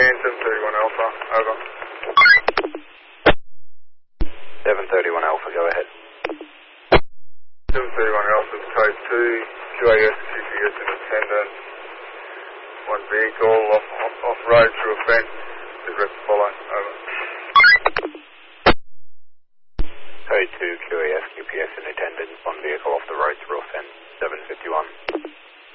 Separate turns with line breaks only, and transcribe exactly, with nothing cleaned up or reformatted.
scan seven thirty-one Alpha, over.
seven thirty-one Alpha, go ahead.
seven thirty-one Alpha, code two, Q A S, Q P S in attendant. One vehicle off, off, off road through a fence. The rest follow, over.
Code two, Q A S, Q P S in attendance. One vehicle off the road through a fence. seven fifty-one.